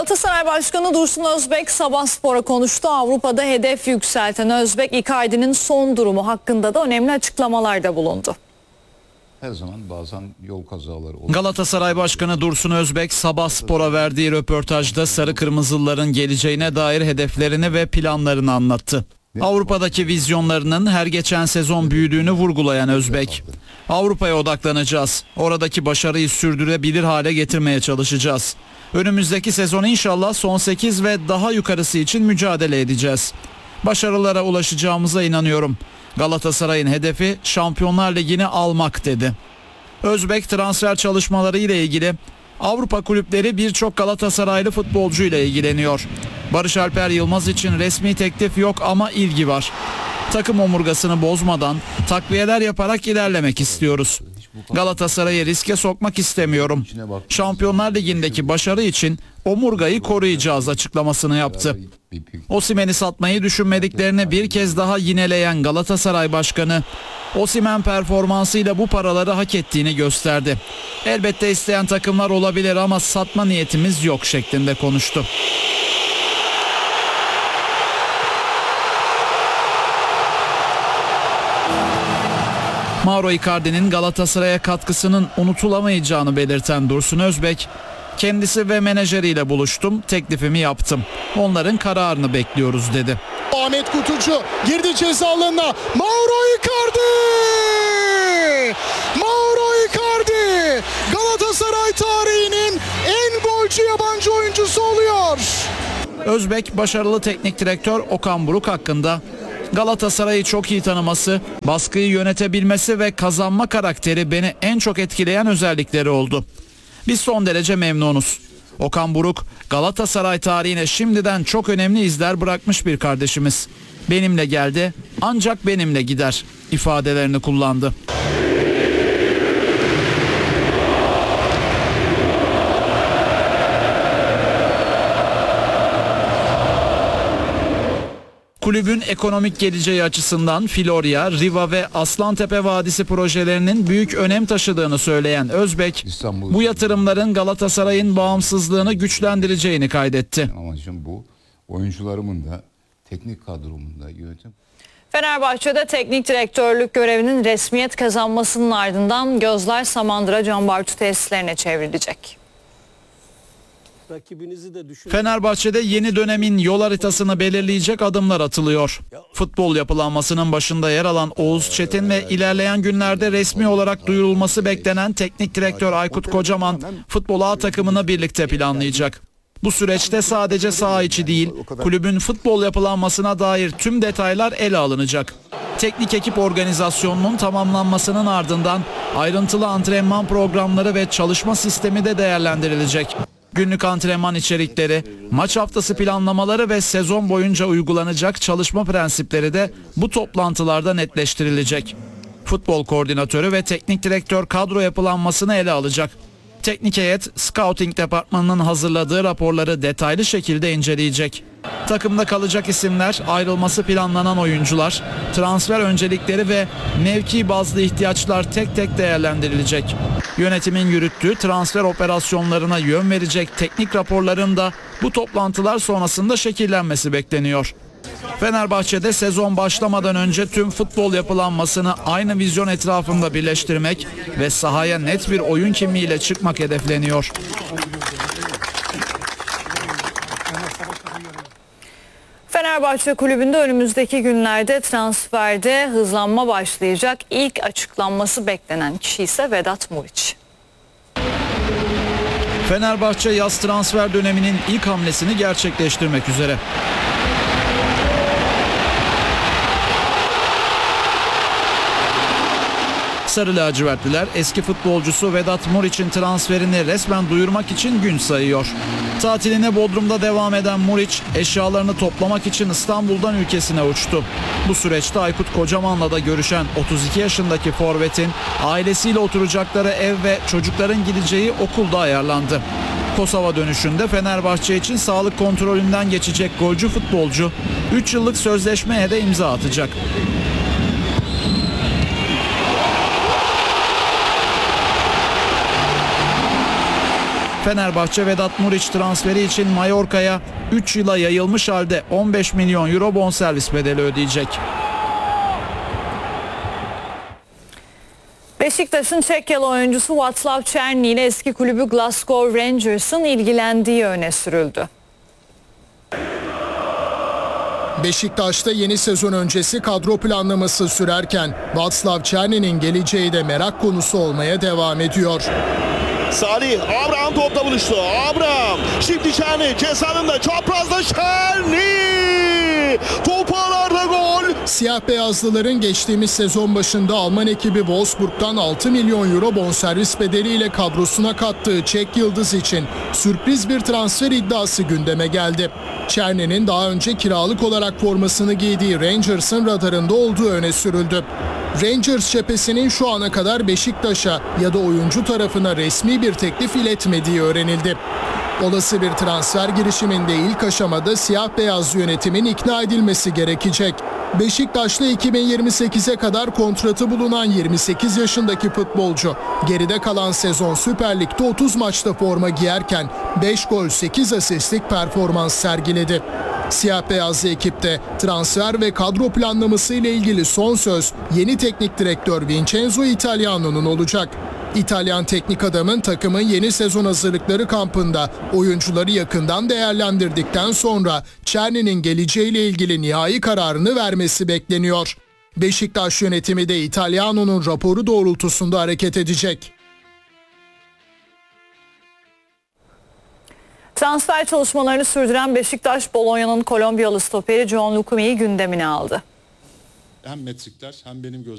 Galatasaray Başkanı Dursun Özbek Sabahspor'a konuştu. Avrupa'da hedef yükselten Özbek, Icardi'nin son durumu hakkında da önemli açıklamalarda bulundu. Her zaman bazen yol kazaları olur. Galatasaray Başkanı Dursun Özbek Sabahspor'a verdiği röportajda sarı kırmızılıların geleceğine dair hedeflerini ve planlarını anlattı. Avrupa'daki vizyonlarının her geçen sezon büyüdüğünü vurgulayan Özbek, Avrupa'ya odaklanacağız. Oradaki başarıyı sürdürebilir hale getirmeye çalışacağız. Önümüzdeki sezon inşallah son 8 ve daha yukarısı için mücadele edeceğiz. Başarılara ulaşacağımıza inanıyorum. Galatasaray'ın hedefi Şampiyonlar Ligi'ni almak dedi. Özbek transfer çalışmaları ile ilgili Avrupa kulüpleri birçok Galatasaraylı futbolcu ile ilgileniyor. Barış Alper Yılmaz için resmi teklif yok ama ilgi var. Takım omurgasını bozmadan takviyeler yaparak ilerlemek istiyoruz. Galatasaray'ı riske sokmak istemiyorum. Şampiyonlar Ligi'ndeki başarı için omurgayı koruyacağız açıklamasını yaptı. Osimhen'i satmayı düşünmediklerini bir kez daha yineleyen Galatasaray Başkanı, Osimhen performansıyla bu paraları hak ettiğini gösterdi. Elbette isteyen takımlar olabilir ama satma niyetimiz yok şeklinde konuştu. Mauro Icardi'nin Galatasaray'a katkısının unutulamayacağını belirten Dursun Özbek, kendisi ve menajeriyle buluştum, teklifimi yaptım. Onların kararını bekliyoruz dedi. Ahmet Kutucu girdi ceza alanına. Mauro Icardi! Mauro Icardi! Galatasaray tarihinin en golcü yabancı oyuncusu oluyor. Özbek başarılı teknik direktör Okan Buruk hakkında Galatasaray'ı çok iyi tanıması, baskıyı yönetebilmesi ve kazanma karakteri beni en çok etkileyen özellikleri oldu. Biz son derece memnunuz. Okan Buruk, Galatasaray tarihine şimdiden çok önemli izler bırakmış bir kardeşimiz. Benimle geldi, ancak benimle gider ifadelerini kullandı. Kulübün ekonomik geleceği açısından Florya, Riva ve Aslantepe Vadisi projelerinin büyük önem taşıdığını söyleyen Özbek, bu yatırımların Galatasaray'ın bağımsızlığını güçlendireceğini kaydetti. Amacım bu. Oyuncularımın da, teknik kadromun da, yönetim. Fenerbahçe'de teknik direktörlük görevinin resmiyet kazanmasının ardından gözler Samandıra Can Bartu tesislerine çevrilecek. Fenerbahçe'de yeni dönemin yol haritasını belirleyecek adımlar atılıyor. Futbol yapılanmasının başında yer alan Oğuz Çetin ve ilerleyen günlerde resmi olarak duyurulması beklenen teknik direktör Aykut Kocaman futbol A takımını birlikte planlayacak. Bu süreçte sadece saha içi değil, kulübün futbol yapılanmasına dair tüm detaylar ele alınacak. Teknik ekip organizasyonunun tamamlanmasının ardından ayrıntılı antrenman programları ve çalışma sistemi de değerlendirilecek. Günlük antrenman içerikleri, maç haftası planlamaları ve sezon boyunca uygulanacak çalışma prensipleri de bu toplantılarda netleştirilecek. Futbol koordinatörü ve teknik direktör kadro yapılanmasını ele alacak. Teknik heyet, scouting departmanının hazırladığı raporları detaylı şekilde inceleyecek. Takımda kalacak isimler, ayrılması planlanan oyuncular, transfer öncelikleri ve mevki bazlı ihtiyaçlar tek tek değerlendirilecek. Yönetimin yürüttüğü transfer operasyonlarına yön verecek teknik raporların da bu toplantılar sonrasında şekillenmesi bekleniyor. Fenerbahçe'de sezon başlamadan önce tüm futbol yapılanmasını aynı vizyon etrafında birleştirmek ve sahaya net bir oyun kimliğiyle çıkmak hedefleniyor. Fenerbahçe kulübünde önümüzdeki günlerde transferde hızlanma başlayacak. İlk açıklanması beklenen kişi ise Vedat Muriç. Fenerbahçe yaz transfer döneminin ilk hamlesini gerçekleştirmek üzere. Sarı lacivertliler eski futbolcusu Vedat Muriç'in transferini resmen duyurmak için gün sayıyor. Tatiline Bodrum'da devam eden Muriç eşyalarını toplamak için İstanbul'dan ülkesine uçtu. Bu süreçte Aykut Kocaman'la da görüşen 32 yaşındaki forvetin ailesiyle oturacakları ev ve çocukların gideceği okulda ayarlandı. Kosova dönüşünde Fenerbahçe için sağlık kontrolünden geçecek golcü futbolcu 3 yıllık sözleşmeye de imza atacak. Fenerbahçe Vedat Muriç transferi için Mallorca'ya 3 yıla yayılmış halde 15 milyon euro bonservis bedeli ödeyecek. Beşiktaş'ın Çekyalı oyuncusu Václav Černý ile eski kulübü Glasgow Rangers'ın ilgilendiği öne sürüldü. Beşiktaş'ta yeni sezon öncesi kadro planlaması sürerken Václav Černy'nin geleceği de merak konusu olmaya devam ediyor. Salih, Abraham topla buluştu. Abraham, şimdi Černý cezalarında çaprazda Černý. Topu ağlarda gol. Siyah beyazlıların geçtiğimiz sezon başında Alman ekibi Wolfsburg'dan 6 milyon euro bonservis bedeliyle kadrosuna kattığı Çek yıldız için sürpriz bir transfer iddiası gündeme geldi. Černy'nin daha önce kiralık olarak formasını giydiği Rangers'ın radarında olduğu öne sürüldü. Rangers cephesinin şu ana kadar Beşiktaş'a ya da oyuncu tarafına resmi bir teklif iletmediği öğrenildi. Olası bir transfer girişiminde ilk aşamada siyah beyaz yönetimin ikna edilmesi gerekecek. Beşiktaş'ta 2028'e kadar kontratı bulunan 28 yaşındaki futbolcu geride kalan sezon Süper Lig'de 30 maçta forma giyerken 5 gol 8 asistlik performans sergiledi. Siyah beyazlı ekipte transfer ve kadro planlaması ile ilgili son söz yeni teknik direktör Vincenzo Italiano'nun olacak. İtalyan teknik adamın takımın yeni sezon hazırlıkları kampında oyuncuları yakından değerlendirdikten sonra Černy'nin geleceğiyle ilgili nihai kararını vermesi bekleniyor. Beşiktaş yönetimi de Italiano'nun raporu doğrultusunda hareket edecek. Transfer çalışmalarını sürdüren Beşiktaş, Bolonya'nın Kolombiyalı stoperi John Lukumi'yi gündemine aldı. Hem metrikler hem benim